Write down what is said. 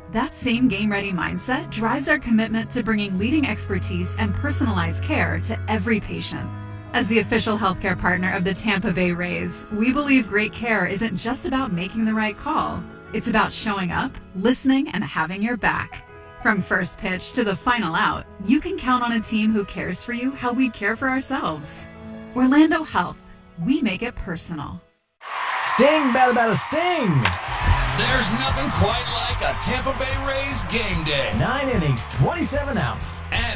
That same game-ready mindset drives our commitment to bringing leading expertise and personalized care to every patient. As the official healthcare partner of the Tampa Bay Rays, we believe great care isn't just about making the right call. It's about showing up, listening, and having your back. From first pitch to the final out, you can count on a team who cares for you how we care for ourselves. Orlando Health. We make it personal. Sting, bada sting! There's nothing quite like a Tampa Bay Rays game day. 9 innings, 27 outs. And